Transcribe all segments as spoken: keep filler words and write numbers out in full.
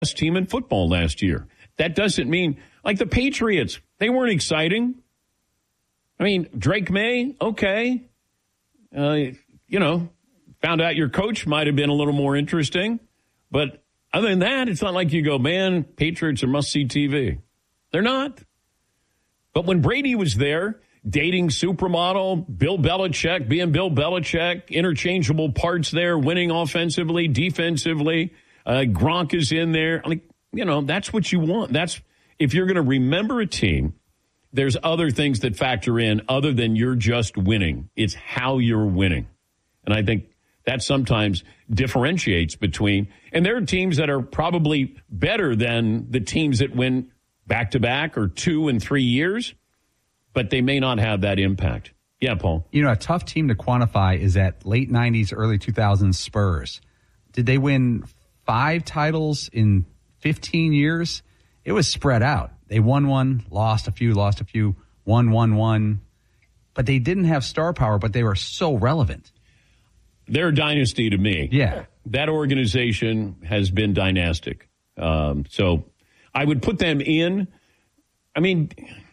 best team in football last year. That doesn't mean, like the Patriots, they weren't exciting. I mean, Drake May, okay. Uh, you know, found out your coach might have been a little more interesting. But other than that, it's not like you go, man, Patriots are must-see T V. They're not. But when Brady was there, dating supermodel, Bill Belichick, being Bill Belichick, interchangeable parts there, winning offensively, defensively, uh, Gronk is in there. Like, you know, that's what you want. That's if you're going to remember a team, there's other things that factor in other than you're just winning. It's how you're winning. And I think that sometimes differentiates between, and there are teams that are probably better than the teams that win back-to-back or two and three years, but they may not have that impact. Yeah, Paul. You know, a tough team to quantify is that late nineties, early two thousands Spurs. Did they win five titles in fifteen years? It was spread out. They won one, lost a few, lost a few, won, won, won. But they didn't have star power, but they were so relevant. They're a dynasty to me. Yeah. That organization has been dynastic. Um, so I would put them in. I mean,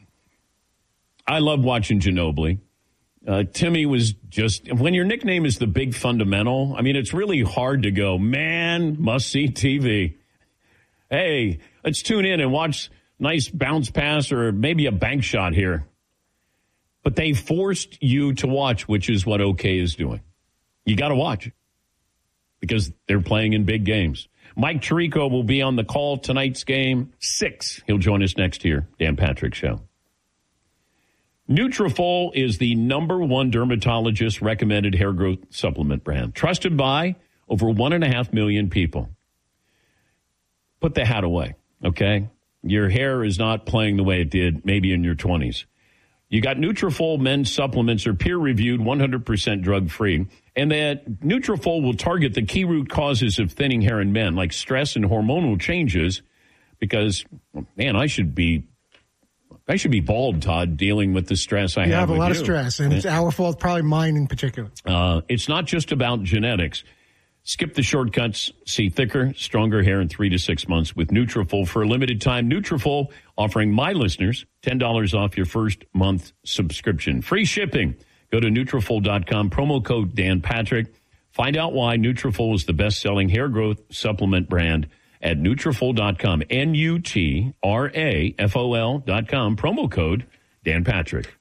I love watching Ginobili. Uh, Timmy was just, when your nickname is the big fundamental, I mean, it's really hard to go, man, must-see T V. Hey, let's tune in and watch nice bounce pass or maybe a bank shot here. But they forced you to watch, which is what OK is doing. You got to watch because they're playing in big games. Mike Tirico will be on the call tonight's game, six. He'll join us next here, Dan Patrick Show. Nutrafol is the number one dermatologist-recommended hair growth supplement brand, trusted by over one and a half million people. Put the hat away, okay? Your hair is not playing the way it did maybe in your twenties. You got Nutrafol men's supplements are peer-reviewed, one hundred percent drug-free. And that Nutrafol will target the key root causes of thinning hair in men, like stress and hormonal changes, because, man, I should be I should be bald, Todd, dealing with the stress I you have have a with lot you. of stress, and it's our fault, probably mine in particular. Uh, it's not just about genetics. Skip the shortcuts. See thicker, stronger hair in three to six months with Nutrafol. For a limited time, Nutrafol offering my listeners ten dollars off your first month subscription. Free shipping. Go to Nutrafol dot com, promo code Dan Patrick. Find out why Nutrafol is the best-selling hair growth supplement brand at Nutrafol dot com. N U T R A F O L dot com, promo code Dan Patrick.